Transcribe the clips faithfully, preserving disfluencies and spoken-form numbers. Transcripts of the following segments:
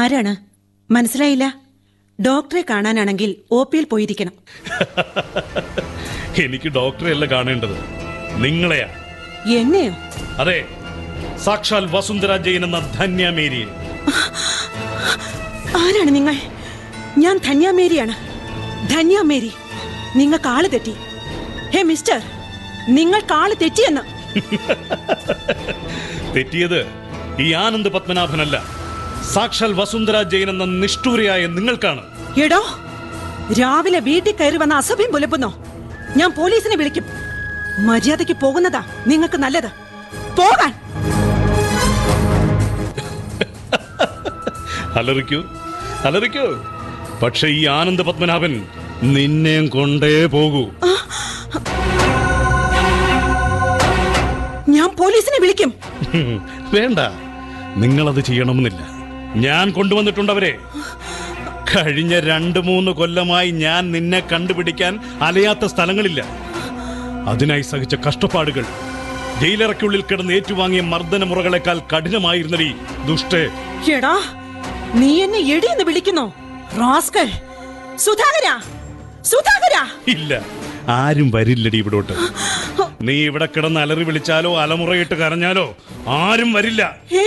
ആരാണ്? മനസ്സിലായില്ല. ഡോക്ടറെ കാണാനാണെങ്കിൽ ഒ പിയിൽ പോയിരിക്കണം. എനിക്ക് ഡോക്ടറെ അല്ല കാണേണ്ടത്, നിങ്ങളെയാ. എന്നെയോ? അതെ, സാക്ഷാൽ വസുന്ധര ജെയിൻ എന്ന ധന്യ മേരിയെ. ആരാണ് നിങ്ങൾ? ഞാൻ ധന്യ മേരിയാണ്. ധന്യ മേരി, നിങ്ങൾക്ക് ആള് തെറ്റി. ഹേ മിസ്റ്റർ, നിങ്ങൾക്ക് ആള് തെറ്റിയെന്ന്. തെറ്റിയത് ഈ ആനന്ദ് പത്മനാഭനല്ല, സാക്ഷാൽ വസുന്ധര ജെയിൻ എന്ന നിഷ്ഠൂരയായ നിങ്ങൾക്കാണ്. എടോ, രാവിലെ വീട്ടിൽ കയറി വന്ന അസഭ്യം പുലപ്പുന്നോ? ഞാൻ പോലീസിനെ വിളിക്കും. മര്യാദയ്ക്ക് പോകുന്നതാ നിങ്ങൾക്ക് നല്ലത്. പോകാൻ. അലറിക്കൂ, അലറിക്കൂ. പക്ഷെ ഈ ആനന്ദ് പത്മനാഭൻ നിന്നെയും കൊണ്ടേ പോകൂ. ഞാൻ പോലീസിനെ വിളിക്കും. വേണ്ട, നിങ്ങളത് ചെയ്യണമെന്നില്ല. ഞാൻ കൊണ്ടുവന്നിട്ടുണ്ടവരെ. കഴിഞ്ഞ രണ്ടു മൂന്ന് കൊല്ലമായി ഞാൻ നിന്നെ കണ്ടുപിടിക്കാൻ അലയാത്ത സ്ഥലങ്ങളില്ല. അതിനായി സഹിച്ച കഷ്ടപ്പാടുകൾ, ജയിലറയ്ക്കുള്ളിൽ കിടന്ന് ഏറ്റുവാങ്ങിയ മർദ്ദന മുറകളെക്കാൾ കഠിനമായിരുന്നീ ദുഷ്ടേ. എടാ, നീ എന്നെ എടിയെന്ന് വിളിക്കുന്നോ? റാസ്കൽ. സുധാകര, സുധാകര. ഇല്ല, ആരും വരില്ലടി ഇവിടോട്ട്. നീ ഇവിടെ കിടന്ന് അലറി വിളിച്ചാലോ അലമുറയിട്ട് കരഞ്ഞാലോ ആരും വരില്ല.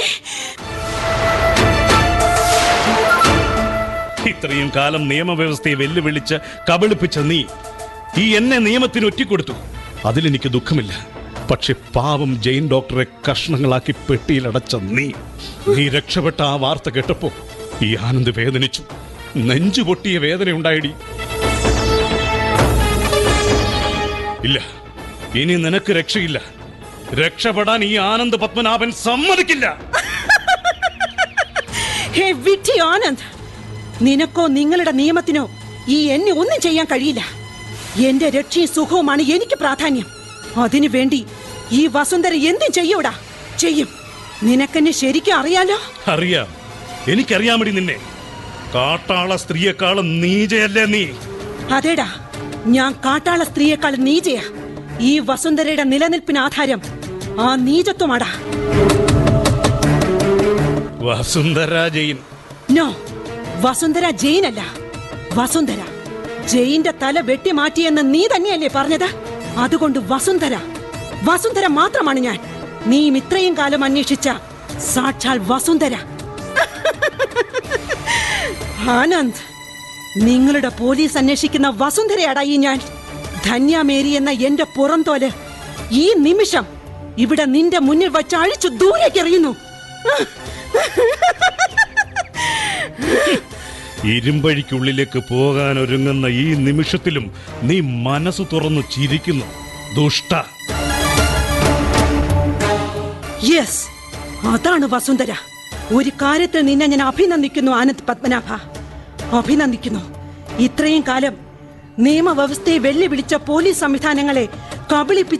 ഇത്രയും കാലം നിയമവ്യവസ്ഥയെ വെല്ലുവിളിച്ച് കബളിപ്പിച്ച നീ ഈ എന്നെ നിയമത്തിന് ഒറ്റിക്കൊടുത്തു. അതിലെനിക്ക് ദുഃഖമില്ല. പക്ഷെ പാവം ജെയിൻ ഡോക്ടറെ കഷ്ണങ്ങളാക്കി പെട്ടിയിലടച്ച നീ നീ രക്ഷപ്പെട്ട ആ വാർത്ത കേട്ടപ്പോ ഈ ആനന്ദ് വേദനിച്ചു. നെഞ്ചു പൊട്ടിയ വേദന ഉണ്ടായിടി. ഇല്ല, ഇനി നിനക്ക് രക്ഷയില്ല. രക്ഷപ്പെടാൻ ഈ ആനന്ദ് പത്മനാഭൻ സമ്മതിക്കില്ല. ഹേ വിഡ്ഢി ആനന്ദ്, നിനക്കോ നിങ്ങളുടെ നിയമത്തിനോ ഈ എന്നെ ഒന്നും ചെയ്യാൻ കഴിയില്ല. എന്റെ രക്ഷയും സുഖവുമാണ് എനിക്ക് പ്രാധാന്യം. അതിനു വേണ്ടി ഈ വസുന്ധര എന്തും ചെയ്യൂടാ, ചെയ്യും. നിനക്കെന്നെ ശരിക്കും അറിയാലോ. അറിയാം, എനിക്കറിയാമടി നിന്നെ. കാട്ടാള സ്ത്രീയെക്കാളും നീചയല്ലേ നീ? അതേടാ, ഞാൻ കാട്ടാള സ്ത്രീയെക്കാൾ നീചയാ. ഈ വസുന്ധരയുടെ നിലനിൽപ്പിന് ആധാരം ആ നീചത്വമാടാ. വസുന്ധര ജെയിൻ? നോ, വസുന്ധര ജെയിൻ അല്ല. വസുന്ധര ജെയിന്റെ തല വെട്ടിമാറ്റിയെന്ന് നീ തന്നെയല്ലേ പറഞ്ഞത്? അതുകൊണ്ട് വസുന്ധര, വസുന്ധര മാത്രമാണ് ഞാൻ. നീയും ഇത്രയും കാലം അന്വേഷിച്ച സാക്ഷാൽ വസുന്ധര. ആനന്ദ്, നിങ്ങളുടെ പോലീസ് അന്വേഷിക്കുന്ന വസുന്ധരയാടാ ഈ ഞാൻ. ധന്യ മേരി എന്ന എന്റെ പുറംതോല് ഈ നിമിഷം ഇവിടെ നിന്റെ മുന്നിൽ വച്ച് അഴിച്ചു ദൂരേക്ക് എറിയുന്നു. ഇരുമ്പഴിക്കുള്ളിലേക്ക് പോകാൻ ഒരുങ്ങുന്ന ഈ നിമിഷത്തിലും നീ മനസ്സ് തുറന്നു ചിരിക്കുന്നു ദുഷ്ട. യെസ്, അതാണ് വസുന്ധര. ഒരു കാര്യത്തിൽ നിന്നെ ഞാൻ അഭിനന്ദിക്കുന്നു ആനന്ദ് പത്മനാഭ, അഭിനന്ദിക്കുന്നു. ഇത്രയും കാലം നിയമവ്യവസ്ഥയെ വെല്ലുവിളിച്ച പോലീസ് സംവിധാനങ്ങളെ കബളിപ്പിച്ച